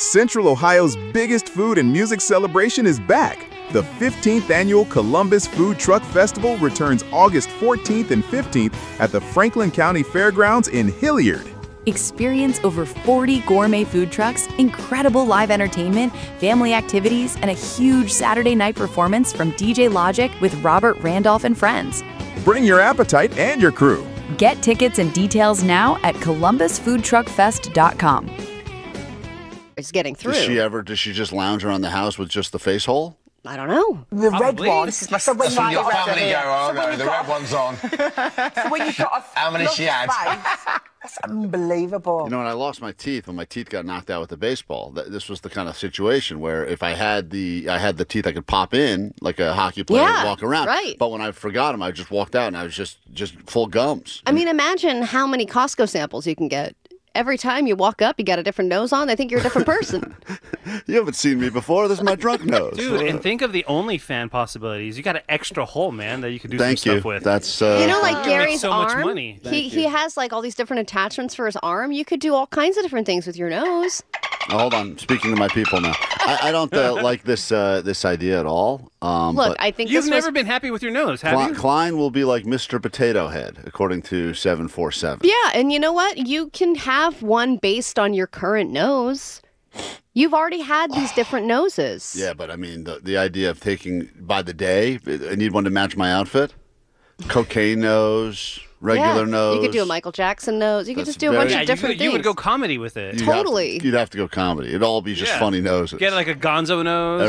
Central Ohio's biggest food and music celebration is back. The 15th annual Columbus Food Truck Festival returns August 14th and 15th at the Franklin County Fairgrounds in Hilliard. Experience over 40 gourmet food trucks, incredible live entertainment, family activities, and a huge Saturday night performance from DJ Logic with Robert Randolph and friends. Bring your appetite and your crew. Get tickets and details now at columbusfoodtruckfest.com. It's getting through. Does she just lounge around the house with just the face hole? I don't know. The red one. So when That's you when your got family a- go, oh so when no, you the got red one's on. So when you've got a How many she had? That's unbelievable. You know, when I lost my teeth, when my teeth got knocked out with the baseball, this was the kind of situation where if I had the teeth I could pop in like a hockey player and walk around. Right. But when I forgot them, I just walked out and I was just full gums. I mean, imagine how many Costco samples you can get. Every time you walk up, you got a different nose on. They think you're a different person. You haven't seen me before. This is my drunk nose. Dude, and think of the OnlyFans possibilities. You got an extra hole, man, that you could do some Thank you. stuff with. That's You know, like You can make Gary's so much arm, money. he has like all these different attachments for his arm. You could do all kinds of different things with your nose. Oh, hold on. Speaking to my people now. I don't like this idea at all. Look, but I think You've this never was... been happy with your nose, have you? Klein will be like Mr. Potato Head, according to 747. Yeah, and you know what? You can have one based on your current nose. You've already had these different noses. Yeah, but I mean, the idea of taking by the day, I need one to match my outfit. Cocaine nose, regular nose. You could do a Michael Jackson nose. You could That's just do a bunch very- of different you things. would go comedy with it. You'd have to go comedy. It'd all be just Yeah. funny noses. Get like a gonzo nose.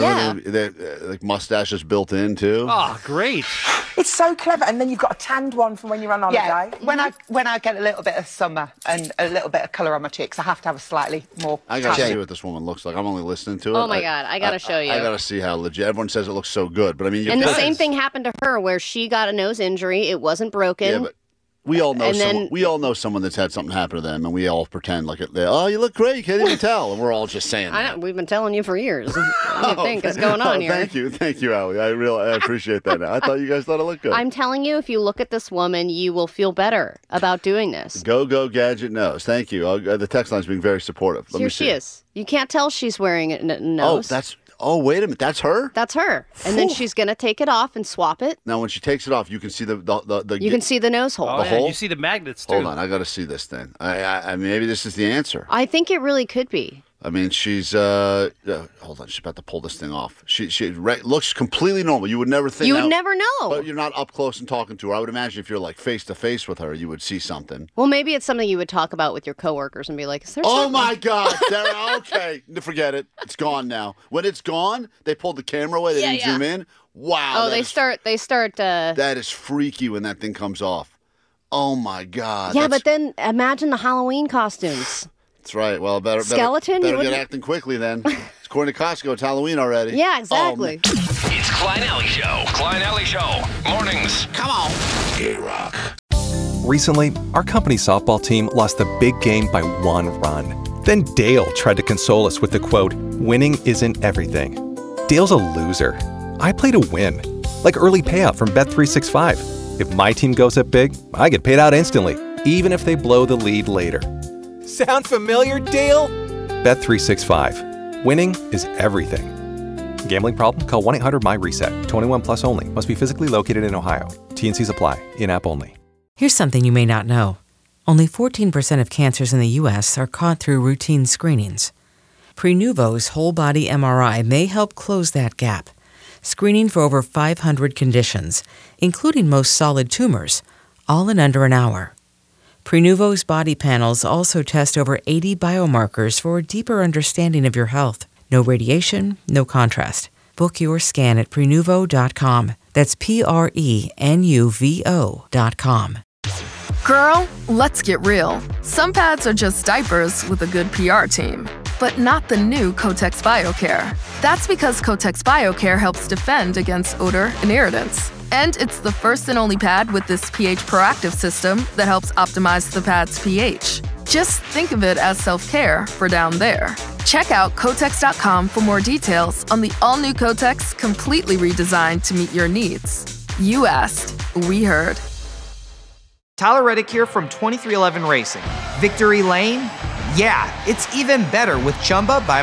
Like mustaches built in too. Oh, great. It's so clever. And then you've got a tanned one from when you're on holiday. Yeah, when I get a little bit of summer and a little bit of colour on my cheeks, I have to have a slightly more. I gotta tan. see what this woman looks like. I'm only listening to it. Oh my God, I gotta show you. I gotta see how legit. Everyone says it looks so good, but I mean, And the same thing happened to her where she got a nose injury. It wasn't broken. Yeah, but we all know And then- someone. We all know someone that's had something happen to them, and we all pretend like oh, you look great. You can't even tell, and we're all just saying I that. know, we've been telling you for years. What do you think is going on here? Thank you, Allie. I appreciate that. Now. I thought you guys thought it looked good. I'm telling you, if you look at this woman, you will feel better about doing this. Go Gadget knows. Thank you. The text line's being very supportive. Let Here me she see. is. You can't tell she's wearing a nose. Oh, wait a minute. That's her? That's her. And then she's going to take it off and swap it. Now, when she takes it off, you can see the You can see the nose hole. Oh, The yeah, hole? you see the magnets, too. Hold on. I got to see this thing. I maybe this is the answer. I think it really could be. I mean, she's hold on. She's about to pull this thing off. She looks completely normal. You would never think. You would never know. But you're not up close and talking to her. I would imagine if you're like face to face with her, you would see something. Well, maybe it's something you would talk about with your coworkers and be like, is there Oh something? my God, Sarah, okay. Forget it. It's gone now. When it's gone, they pulled the camera away. They didn't zoom in. Wow. Oh, they start. That is freaky when that thing comes off. Oh my God. Yeah, but then imagine the Halloween costumes. That's right. Well, Skeleton? Better You get wouldn't- acting quickly then. According to Costco, it's Halloween already. Yeah, exactly. It's Klein Alley Show. Klein Alley Show. Mornings. Come on. K-Rock. Recently, our company softball team lost a big game by 1 run. Then Dale tried to console us with the quote, "Winning isn't everything." Dale's a loser. I play to win. Like early payout from Bet365. If my team goes up big, I get paid out instantly, even if they blow the lead later. Sound familiar, Dale? Bet365. Winning is everything. Gambling problem? Call 1-800-MY-RESET. 21 plus only. Must be physically located in Ohio. T&Cs apply. In-app only. Here's something you may not know. Only 14% of cancers in the U.S. are caught through routine screenings. Prenuvo's whole-body MRI may help close that gap, screening for over 500 conditions, including most solid tumors, all in under an hour. Prenuvo's body panels also test over 80 biomarkers for a deeper understanding of your health. No radiation, no contrast. Book your scan at Prenuvo.com. That's Prenuvo.com. Girl, let's get real. Some pads are just diapers with a good PR team, but not the new Kotex BioCare. That's because Kotex BioCare helps defend against odor and irritants. And it's the first and only pad with this pH proactive system that helps optimize the pad's pH. Just think of it as self-care for down there. Check out Kotex.com for more details on the all-new Kotex, completely redesigned to meet your needs. You asked, we heard. Tyler Reddick here from 2311 Racing. Victory Lane? Yeah, it's even better with Chumba by